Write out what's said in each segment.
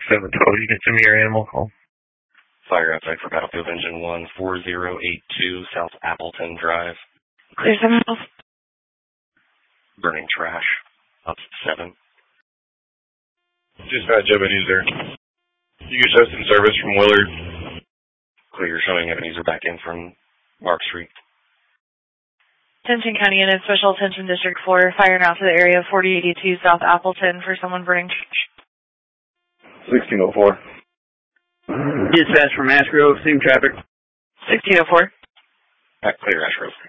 712, you get to me your animal call. Fire outside for Battlefield Engine 1, 4082 South Appleton Drive. Clear 7 else. Burning trash. Up 7. Dispatch Ebenezer. You get just in service from Willard. Clear, showing Ebenezer back in from Mark Street. Attention County Unit, Special Attention District 4, firing out to the area of 4082 South Appleton for someone burning trash. 1604. Dispatch from Ash Grove, same traffic. 1604. Clear, Ash Grove.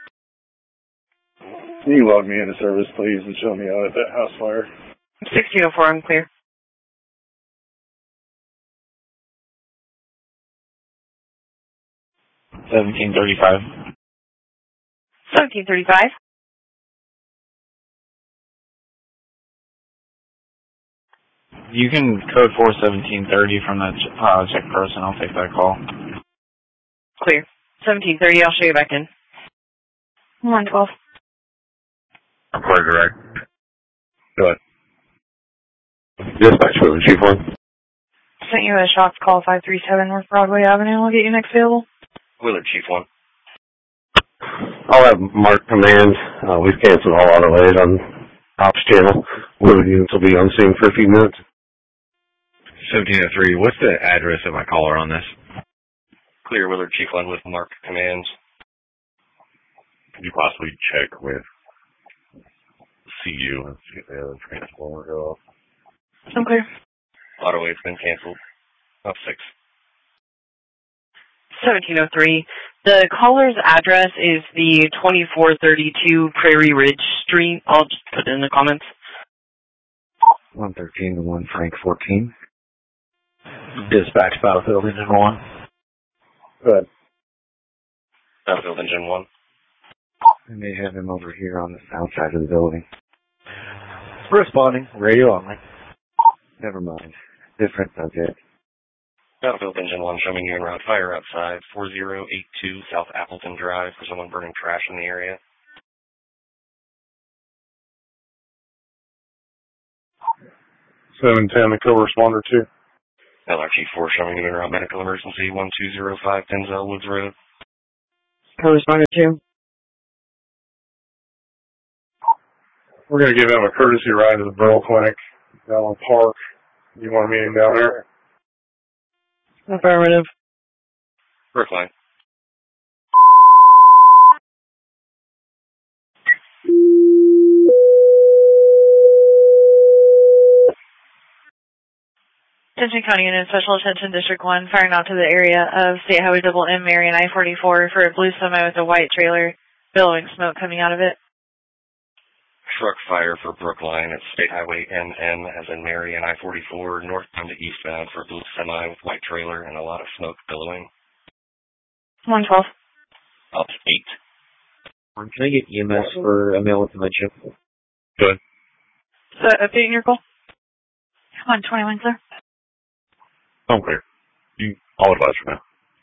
Can you log me into service, please, and show me out at that house fire? 1604, I'm clear. $17.35. 1735. You can code 41730 from that check person. I'll take that call. Clear. 1730, I'll show you back in. 112. I'm quite direct. Go ahead. Dispatch, what was Chief 1? Sent you a shots call 537 North Broadway Avenue. I'll get you next available. Willard, Chief 1. I'll have Mark command. We've canceled all auto aid on Ops channel. Willard units will be on scene for a few minutes. 1703, what's the address of my caller on this? Clear, Willard, Chief 1 with Mark commands. Could you possibly check with CU and see if the other transformer go off? I'm clear. Auto aid's been canceled. Up 6. 1703. The caller's address is the 2432 Prairie Ridge Street. I'll just put it in the comments. 113 to 1 Frank 14. Dispatch Battlefield Engine 1. Go ahead. Battlefield Engine 1. I may have him over here on the south side of the building. Responding. Radio only. Never mind. Different subject. Battlefield Engine 1 showing you en route fire outside 4082 South Appleton Drive for someone burning trash in the area. 710, the co-responder 2. LRT 4 showing you en route medical emergency 1205 Denzel Woods Road. Co-responder 2. We're going to give him a courtesy ride to the Burl Clinic down on Park. You want to meet him down there? Affirmative. Brookline. Attention County Unit, Special Attention District 1, firing out to the area of State Highway M Marion I-44 for a blue semi with a white trailer, billowing smoke coming out of it. Truck fire for Brookline at State Highway NN as in Marion I-44, northbound to eastbound for a blue semi with white trailer and a lot of smoke billowing. 112. Up 8. Can I get EMS for a male with dementia? Good. Is that updating your call? 121, sir. I'm clear. I'll advise for now.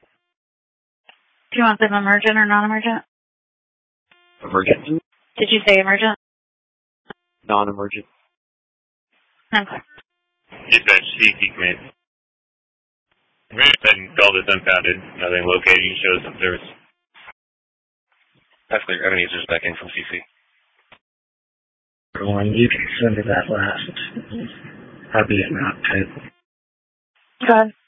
Do you want them emergent or non-emergent? Emergent? Did you say emergent? Non-emergent. Okay. Dispatch CT command. Go ahead and call this unfounded. Nothing located. You show some service. That's clear. Ebenezer's back in from CC. Everyone, you can send it that last. I'll be in route 2. Go ahead.